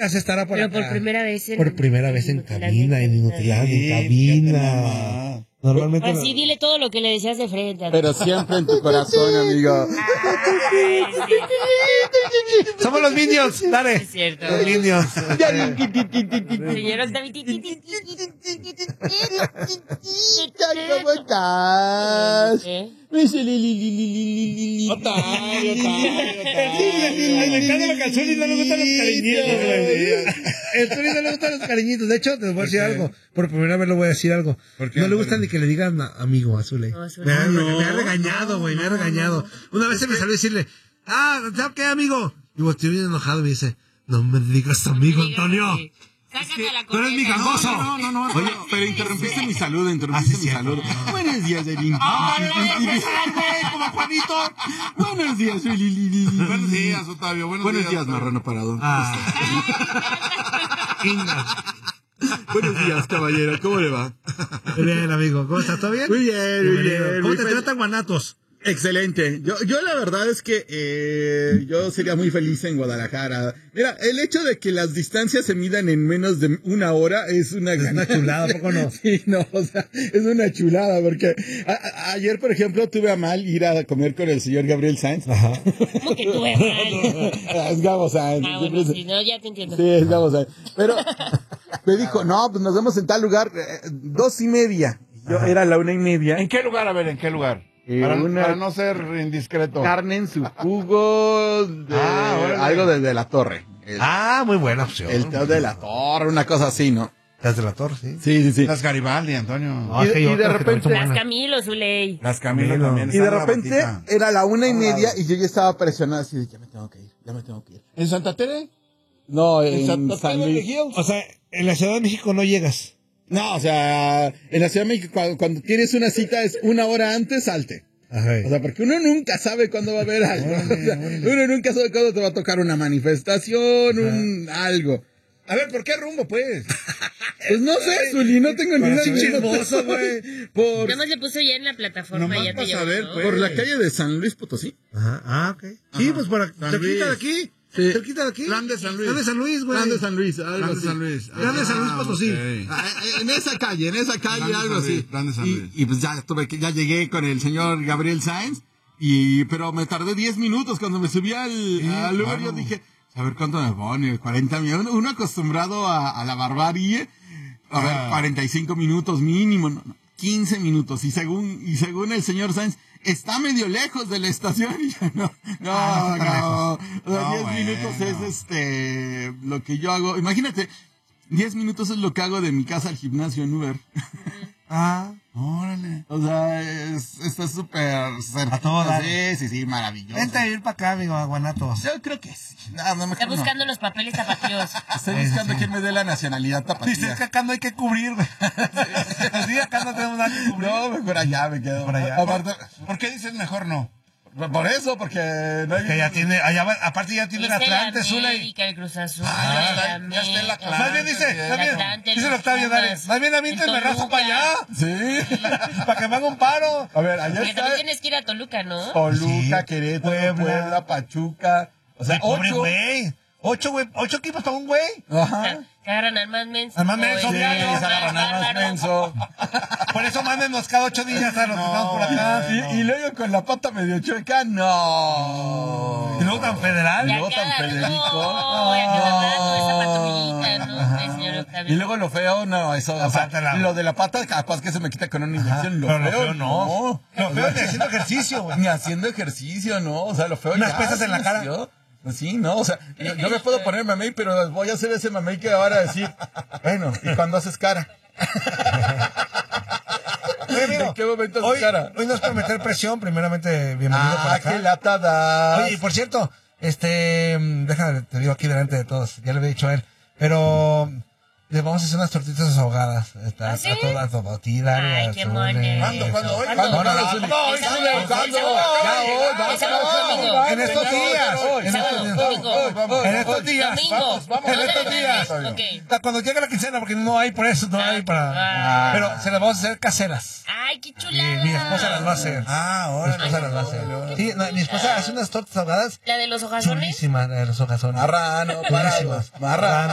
ya se estará por Pero acá. por primera vez en... Por primera vez en cabina, en Nutriland, en cabina. Normalmente... Así dile todo lo que le decías de frente. Pero siempre en tu corazón, amigo. Ay, sí. Somos los Minions, dale. Es cierto. Los Minions. Señor Octavio. ¿Cómo estás? ¿Eh? Me encanta la canción y no le gustan los cariñitos, güey. El Tony no le gustan los cariñitos. De hecho, te voy a decir algo. Por primera vez le voy a decir algo. No le gusta ni que le digan amigo a Zule. Me ha regañado, güey, me ha regañado. Una vez se me salió a decirle, ¿sabes qué, amigo? Y vos estoy bien enojado y me dice, no me digas amigo, Antonio. Sácate la Tú eres mi gangoso. No. Oye, pero interrumpiste mi salud, Buenos días, Erin. Como Juanito. Buenos días, Buenos días, Octavio. Buenos días, marrano parado. Buenos días, caballero. ¿Cómo le va? Muy bien, amigo. ¿Cómo estás? ¿Todo bien? Muy bien. ¿Cómo te tratan Guanatos? Excelente. Yo la verdad es que yo sería muy feliz en Guadalajara. Mira, el hecho de que las distancias se midan en menos de una hora es una chulada, ¿poco no? Sí, no, o sea, es una chulada porque ayer, por ejemplo, tuve a mal ir a comer con el señor Gabriel Sainz. Ajá. ¿Cómo que tuve mal? Es Gabo Sainz. Bueno, sí, no, ya te entiendo. Sí, es Gabo Sainz. Pero me dijo, no, pues nos vemos en tal lugar, 2:30. Yo era la 1:30. ¿En qué lugar? A ver, ¿en qué lugar? Para no ser indiscreto. Carne en su jugo, algo desde la torre. Muy buena opción. El Teo de la Torre, una cosa así, ¿no? Las de la Torre, sí. Sí. Las Garibaldi, Antonio. Y de repente... Las Camilo, Zuley. Las Camilo también. Y de repente era la 1:30 y yo ya estaba presionado así de ya me tengo que ir. ¿En Santa Tere? No, en San Luis. O sea, en la Ciudad de México no llegas. No, o sea, en la Ciudad de México cuando tienes una cita es 1 hora antes, salte. Ajá. O sea, porque uno nunca sabe cuándo va a haber algo. Uno nunca sabe cuándo te va a tocar una manifestación, algo. A ver, ¿por qué rumbo, pues? Pues no sé, Zuli, no tengo ni idea. Chismoso, güey. Nada más le puso ya en la plataforma. Nomás Ya te para llevó, saber, ¿no? pues. Por la calle de San Luis Potosí. Ajá, ok. Sí, pues por aquí, cerquita de aquí. Sí. Cerquita de aquí. Plan de San Luis. Plan de San Luis, güey. Plan de San Luis, algo Plan de así. San Luis. Plan de San Luis Potosí. Ok. En esa calle, Plan de algo San así. Luis, Plan de San Luis. Y pues ya llegué con el señor Gabriel Sainz, pero me tardé 10 minutos cuando me subí al Uber. Yo dije, a ver cuánto me pone, 40 minutos. Uno acostumbrado a la barbarie, a ver, 45 minutos mínimo, no, 15 minutos. Y según el señor Sainz, está medio lejos de la estación. Y yo, no. O sea, 10 minutos es lo que yo hago. Imagínate, 10 minutos es lo que hago de mi casa al gimnasio en Uber. Órale. O sea, está súper cerca. A todo dar. Sí, maravilloso. Vente a ir para acá, amigo, a Guanatos. Yo creo que sí. No, mejor Está buscando los papeles tapatíos. Estoy buscando quién me dé la nacionalidad tapatía. Dices que acá no hay que cubrir, güey. Sí, acá no tenemos nada que cubrir. No, mejor allá me quedo. Por allá. Aparte, ¿Por qué dices mejor no? por eso, porque no hay... Que ya tiene, aparte ya tiene el Atlante, Zuley. América, el Cruz Azul. ya está en la clase. Más bien dice el Octavio, dale. Más bien avíntenme rajo para allá. Sí. Para que me haga un paro. A ver, allá Porque está también tienes que ir a Toluca, ¿no? Toluca, Sí, Querétaro, Puebla, Pachuca. O sea, Pobre 8. güey. 8 equipos para un güey. Ajá. Que agarran al más menso. Al más menso, Sí, se agarran al más menso. Por eso mándenos cada 8 días a los que estamos por acá. Y luego con la pata medio chueca, no. Y luego tan federal. Y luego tan Federico. Ya cada rato esa patrullita, ¿no? El señor Octavio. Y luego lo feo, no, eso, o sea, lo de la pata capaz que se me quita con una inyección. Pero lo feo no. Lo feo ni haciendo ejercicio, güey. Ni haciendo ejercicio, ¿no? O sea, lo feo Unas ya pesas en la cara. inició. Pues sí, no, o sea, yo me puedo poner mamey, pero voy a hacer ese mamey que ahora decir, bueno, ¿y cuando haces cara? Oye, amigo, ¿En qué momento haces cara? Hoy no es por meter presión, primeramente, bienvenido por acá. qué lata das. Oye, y por cierto, déjame, te digo aquí delante de todos, ya le había dicho a él, pero le vamos a hacer unas tortitas ahogadas. ¿Ah, sí? A todas, a Dani, Ay, a qué Zule. mono. ¿Cuándo? ¿Hoy? ¿Cuándo? No, Zuli? hoy, Zule, ¿Cuándo? ya hoy, Ese domingo. en estos días, en estos días, Domingo. en estos días. Ok. Cuando llegue la quincena, porque no hay por eso, no hay para... Pero se las vamos a hacer caseras. Ay, qué Y chulada. mi esposa las va a hacer. Mi esposa las va a hacer. Sí, no, mi esposa hace unas tortas ahogadas ¿La de los hojazones? chulísimas, la de los hojazones. Marrano, Chulísimas. marrano.